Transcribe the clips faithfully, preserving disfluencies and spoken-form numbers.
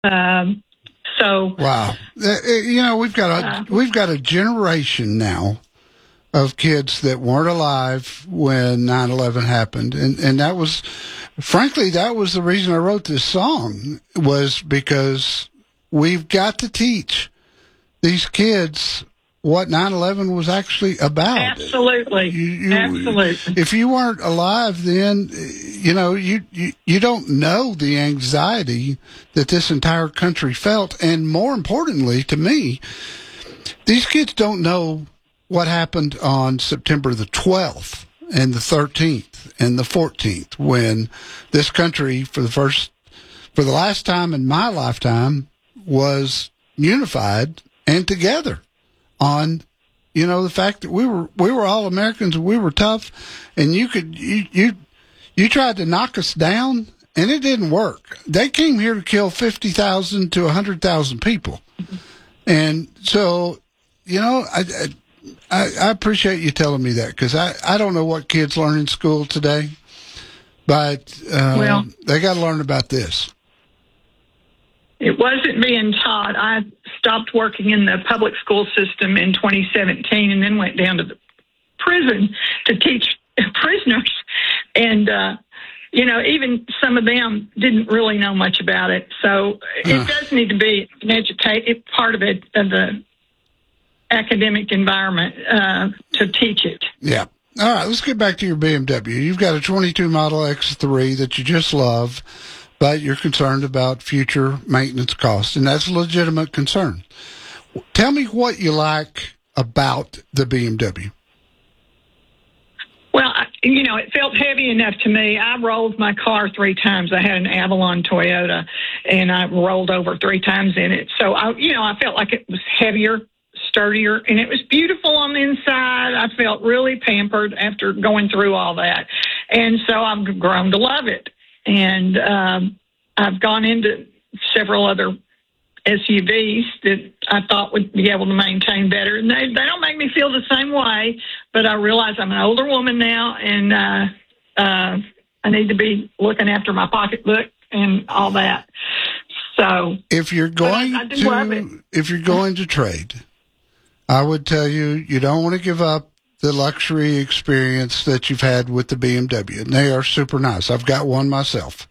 Um, so wow, uh, you know we've got a uh, we've got a generation now of kids that weren't alive when nine eleven happened, and and that was, frankly, that was the reason I wrote this song, was because we've got to teach these kids what nine eleven was actually about. Absolutely. You, you, Absolutely. If you weren't alive then, you know, you, you, you don't know the anxiety that this entire country felt. And more importantly to me, these kids don't know what happened on September the twelfth and the thirteenth and the fourteenth, when this country, for the first, for the last time in my lifetime, was unified and together on, you know, the fact that we were we were all Americans and we were tough, and you could you you you tried to knock us down and it didn't work. They came here to kill fifty thousand to a hundred thousand people, and so, you know, I, I I appreciate you telling me that, because I I don't know what kids learn in school today, but um, well, they got to learn about this. It wasn't being taught. I stopped working in the public school system in twenty seventeen and then went down to the prison to teach prisoners. And, uh, you know, even some of them didn't really know much about it. So it does need to be an educated part of it, of the academic environment, uh, to teach it. Yeah. All right, let's get back to your B M W. You've got a twenty-two Model X three that you just love, but you're concerned about future maintenance costs, and that's a legitimate concern. Tell me what you like about the B M W. Well, you know, it felt heavy enough to me. I rolled my car three times. I had an Avalon Toyota, and I rolled over three times in it. So, I, you know, I felt like it was heavier, sturdier, and it was beautiful on the inside. I felt really pampered after going through all that. And so I've grown to love it. And um, I've gone into several other S U Vs that I thought would be able to maintain better. And they, they don't make me feel the same way, but I realize I'm an older woman now, and uh, uh, I need to be looking after my pocketbook and all that. So if you're going I, I to if you're going to trade, I would tell you, you don't want to give up the luxury experience that you've had with the B M W. And they are super nice. I've got one myself.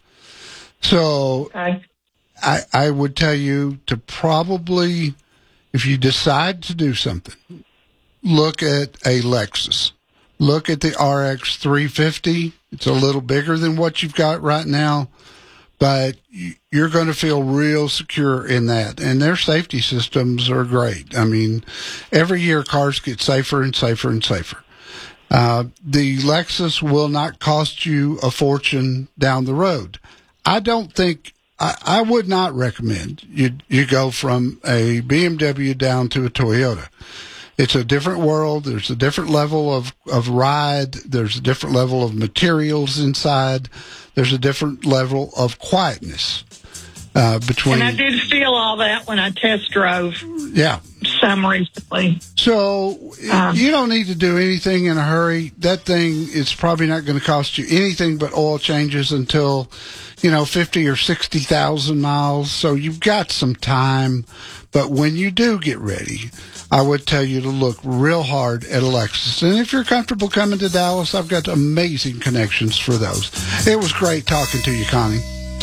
So okay. I, I would tell you to probably, if you decide to do something, look at a Lexus. Look at the R X three fifty. It's a little bigger than what you've got right now, but you're going to feel real secure in that. And their safety systems are great. I mean, every year cars get safer and safer and safer. Uh, the Lexus will not cost you a fortune down the road. I don't think, I, I would not recommend you, you go from a B M W down to a Toyota. It's a different world. There's a different level of, of ride. There's a different level of materials inside. There's a different level of quietness uh, between. And I did feel all that when I test drove. Yeah. Some recently. So um, you don't need to do anything in a hurry. That thing is probably not going to cost you anything but oil changes until, you know, fifty or sixty thousand miles. So you've got some time. But when you do get ready, I would tell you to look real hard at a Lexus. And if you're comfortable coming to Dallas, I've got amazing connections for those. It was great talking to you, Connie.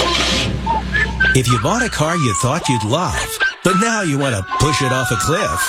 If you bought a car you thought you'd love, but now you want to push it off a cliff,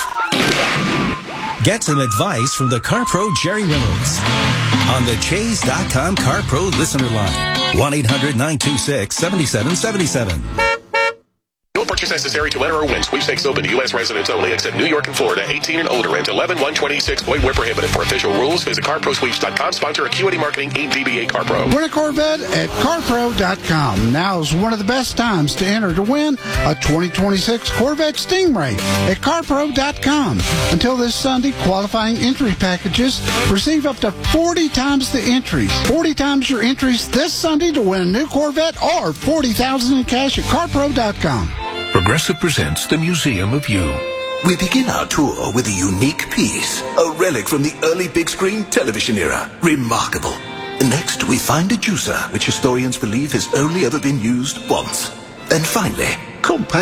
get some advice from the CarPro Jerry Reynolds on the Chase dot com CarPro listener line. one eight hundred nine two six seven seven seven seven. No purchase necessary to enter or win. Sweepstakes open to U S residents only, except New York and Florida, eighteen and older, and eleven one twenty-six. Void where prohibited. For official rules, visit car pro sweeps dot com. Sponsor Acuity Marketing, eight D B A CarPro. Win a Corvette at car pro dot com. Now is one of the best times to enter to win a twenty twenty-six Corvette Stingray at car pro dot com. Until this Sunday, qualifying entry packages receive up to forty times the entries. forty times your entries this Sunday to win a new Corvette, or forty thousand dollars in cash at car pro dot com. Progressive presents the Museum of You. We begin our tour with a unique piece, a relic from the early big screen television era. Remarkable. Next, we find a juicer, which historians believe has only ever been used once. And finally, Compact